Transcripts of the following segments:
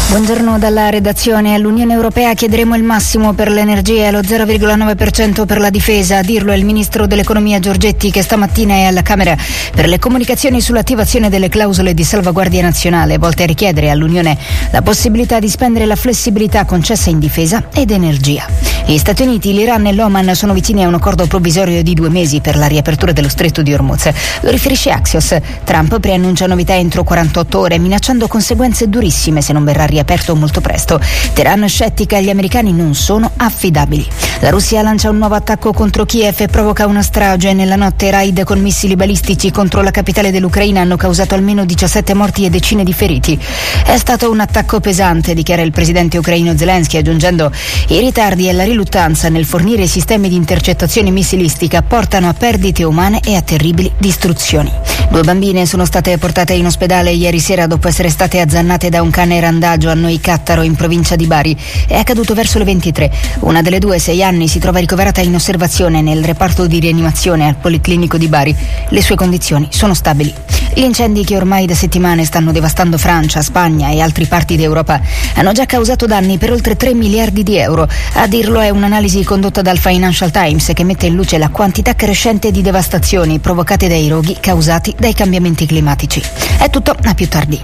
Buongiorno dalla redazione. All'Unione Europea chiederemo il massimo per l'energia e lo 0,9% per la difesa. A dirlo è il ministro dell'economia Giorgetti, che stamattina è alla Camera per le comunicazioni sull'attivazione delle clausole di salvaguardia nazionale volte a richiedere all'Unione la possibilità di spendere la flessibilità concessa in difesa ed energia. Gli Stati Uniti, l'Iran e l'Oman sono vicini a un accordo provvisorio di 2 mesi per la riapertura dello stretto di Hormuz. Lo riferisce Axios. Trump preannuncia novità entro 48 ore, minacciando conseguenze durissime se non verrà riaperto molto presto. Teheran scettica, gli americani non sono affidabili. La Russia lancia un nuovo attacco contro Kiev e provoca una strage. Nella notte raid con missili balistici contro la capitale dell'Ucraina hanno causato almeno 17 morti e decine di feriti. È stato un attacco pesante, dichiara il presidente ucraino Zelensky, aggiungendo: i ritardi e la riluttanza nel fornire sistemi di intercettazione missilistica portano a perdite umane e a terribili distruzioni. 2 bambine sono state portate in ospedale ieri sera dopo essere state azzannate da un cane randagio a Noicattaro, in provincia di Bari. È accaduto verso le 23. Una delle 2, 6 anni, si trova ricoverata in osservazione nel reparto di rianimazione al Policlinico di Bari. Le sue condizioni sono stabili. Gli incendi che ormai da settimane stanno devastando Francia, Spagna e altre parti d'Europa hanno già causato danni per oltre 3 miliardi di euro. A dirlo è un'analisi condotta dal Financial Times, che mette in luce la quantità crescente di devastazioni provocate dai roghi causati dai cambiamenti climatici. È tutto, a più tardi.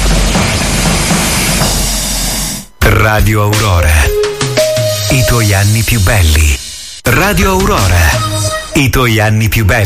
Radio Aurora, i tuoi anni più belli. Radio Aurora, i tuoi anni più belli.